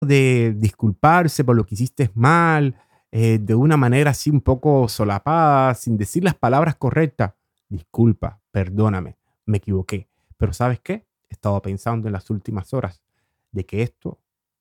de disculparse por lo que hiciste mal, de una manera así un poco solapada, sin decir las palabras correctas. Disculpa, perdóname, me equivoqué. Pero ¿sabes qué? He estado pensando en las últimas horas de que esto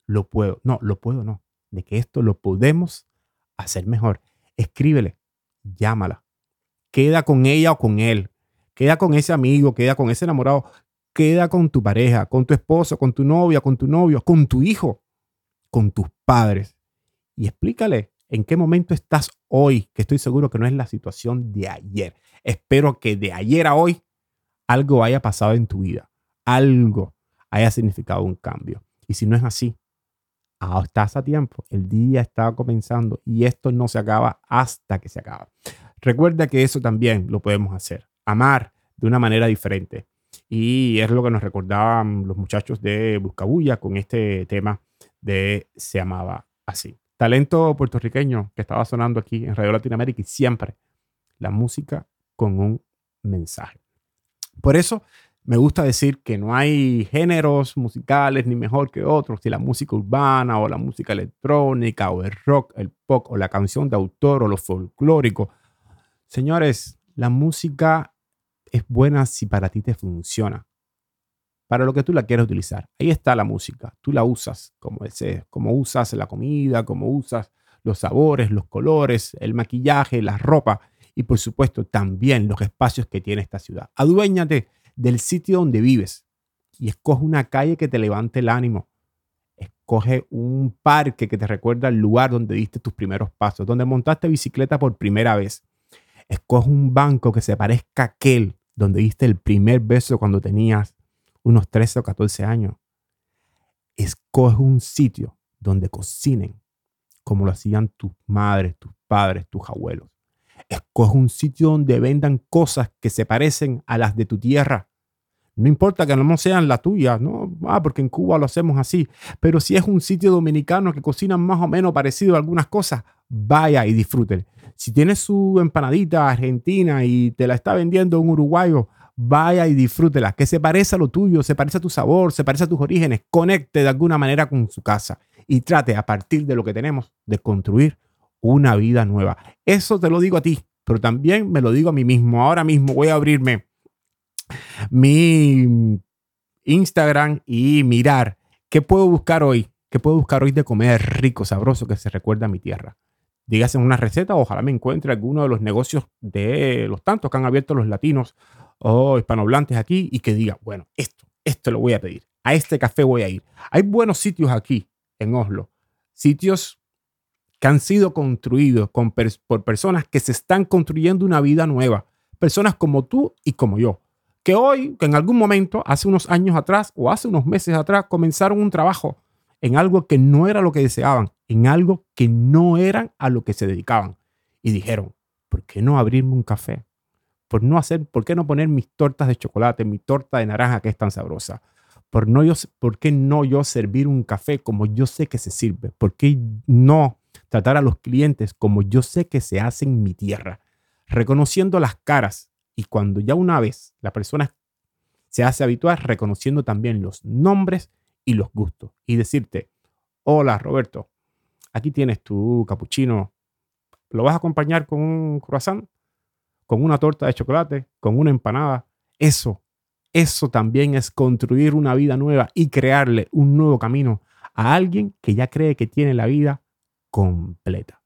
lo puedo no, de que esto lo podemos hacer mejor. Escríbele, llámala, queda con ella o con él, queda con ese amigo, queda con ese enamorado, queda con tu pareja, con tu esposo, con tu novia, con tu novio, con tu hijo, con tus padres y explícale en qué momento estás hoy, que estoy seguro que no es la situación de ayer. Espero que de ayer a hoy algo haya pasado en tu vida, algo haya significado un cambio. Y si no es así, estás a tiempo, el día está comenzando y esto no se acaba hasta que se acaba. Recuerda que eso también lo podemos hacer, amar de una manera diferente. Y es lo que nos recordaban los muchachos de Buscabulla con este tema de Se amaba así. Talento puertorriqueño que estaba sonando aquí en Radio Latinoamérica y siempre la música con un mensaje. Por eso me gusta decir que no hay géneros musicales ni mejor que otros, si la música urbana o la música electrónica o el rock, el pop o la canción de autor o lo folclórico. Señores, la música es buena si para ti te funciona, para lo que tú la quieras utilizar. Ahí está la música, tú la usas como desees, como usas la comida, como usas los sabores, los colores, el maquillaje, la ropa y por supuesto también los espacios que tiene esta ciudad. Aduéñate del sitio donde vives y escoge una calle que te levante el ánimo. Escoge un parque que te recuerda el lugar donde diste tus primeros pasos, donde montaste bicicleta por primera vez. Escoge un banco que se parezca a aquel donde diste el primer beso cuando tenías unos 13 o 14 años. Escoge un sitio donde cocinen como lo hacían tus madres, tus padres, tus abuelos. Escoge un sitio donde vendan cosas que se parecen a las de tu tierra. No importa que no sean la tuya, ¿no? Porque en Cuba lo hacemos así. Pero si es un sitio dominicano que cocinan más o menos parecido a algunas cosas, vaya y disfruten. Si tienes su empanadita argentina y te la está vendiendo un uruguayo, vaya y disfrútela, que se parece a lo tuyo, se parece a tu sabor, se parece a tus orígenes, conecte de alguna manera con su casa y trate a partir de lo que tenemos de construir una vida nueva. Eso te lo digo a ti, pero también me lo digo a mí mismo. Ahora mismo voy a abrirme mi Instagram y mirar qué puedo buscar hoy, de comer rico, sabroso, que se recuerda a mi tierra. Dígase una receta, ojalá me encuentre alguno de los negocios de los tantos que han abierto los latinos o hispanohablantes aquí y que diga, bueno, esto lo voy a pedir, a este café voy a ir. Hay buenos sitios aquí en Oslo, sitios que han sido construidos por personas que se están construyendo una vida nueva, personas como tú y como yo, que hoy, que en algún momento, hace unos años atrás o hace unos meses atrás, comenzaron un trabajo en algo que no era lo que deseaban, en algo que no eran a lo que se dedicaban. Y dijeron, ¿por qué no abrirme un café? ¿Por qué no poner mis tortas de chocolate, mi torta de naranja que es tan sabrosa? ¿Por qué no yo servir un café como yo sé que se sirve? ¿Por qué no tratar a los clientes como yo sé que se hace en mi tierra? Reconociendo las caras y cuando ya una vez la persona se hace habitual, reconociendo también los nombres y los gustos y decirte, hola Roberto, aquí tienes tu capuchino, ¿lo vas a acompañar con un croissant? ¿Con una torta de chocolate? ¿Con una empanada? Eso también es construir una vida nueva y crearle un nuevo camino a alguien que ya cree que tiene la vida completa.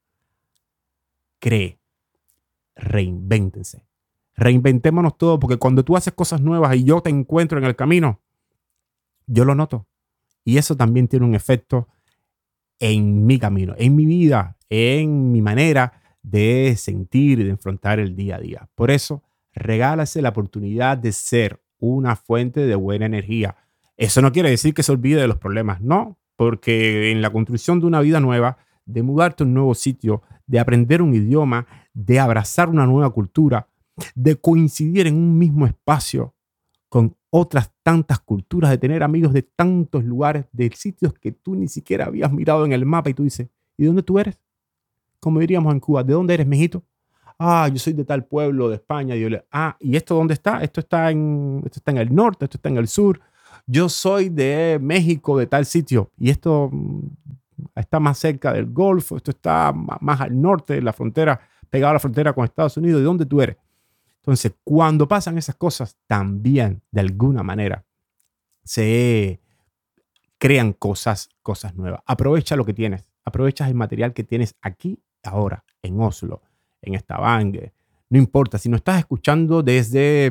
Cree, reinvéntense. Reinventémonos todo porque cuando tú haces cosas nuevas y yo te encuentro en el camino, yo lo noto. Y eso también tiene un efecto en mi camino, en mi vida, en mi manera de sentir y de enfrentar el día a día. Por eso, regálase la oportunidad de ser una fuente de buena energía. Eso no quiere decir que se olvide de los problemas, no, porque en la construcción de una vida nueva, de mudarte a un nuevo sitio, de aprender un idioma, de abrazar una nueva cultura, de coincidir en un mismo espacio con otras tantas culturas, de tener amigos de tantos lugares, de sitios que tú ni siquiera habías mirado en el mapa y tú dices, ¿y dónde tú eres? Como diríamos en Cuba, ¿de dónde eres, mijito? Yo soy de tal pueblo de España. ¿Y esto dónde está? Esto está en el norte, esto está en el sur. yo soy de México, de tal sitio, y esto está más cerca del Golfo, esto está más al norte de la frontera, pegado a la frontera con Estados Unidos, ¿de dónde tú eres? Entonces, cuando pasan esas cosas, también, de alguna manera, se crean cosas nuevas. Aprovecha lo que tienes, aprovecha el material que tienes aquí, ahora, en Oslo, en Stavanger. No importa, si no estás escuchando desde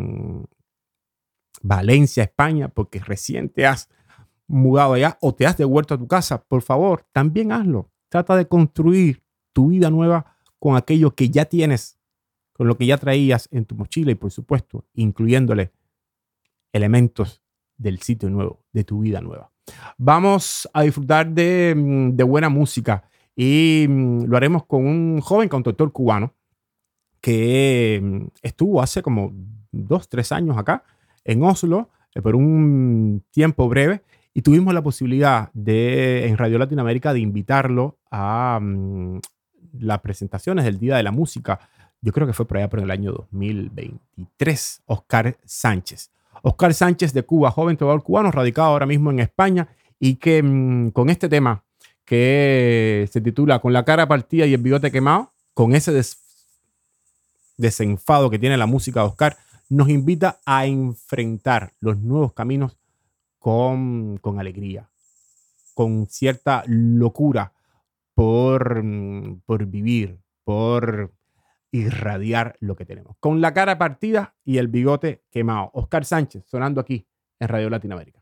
Valencia, España, porque recién te has mudado allá o te has devuelto a tu casa, por favor, también hazlo. Trata de construir tu vida nueva con aquello que ya tienes, con lo que ya traías en tu mochila y, por supuesto, incluyéndole elementos del sitio nuevo, de tu vida nueva. Vamos a disfrutar de buena música y lo haremos con un joven cantautor cubano que estuvo hace como 2-3 años acá en Oslo por un tiempo breve y tuvimos la posibilidad en Radio Latinoamérica de invitarlo a las presentaciones del Día de la Música. Yo creo que fue por allá por el año 2023. Oscar Sánchez. Oscar Sánchez de Cuba, joven trovador cubano, radicado ahora mismo en España y que con este tema que se titula Con la cara partida y el bigote quemado, con ese desenfado que tiene la música de Oscar, nos invita a enfrentar los nuevos caminos con alegría, con cierta locura por vivir, por irradiar lo que tenemos. Con la cara partida y el bigote quemado. Oscar Sánchez sonando aquí en Radio Latinoamérica.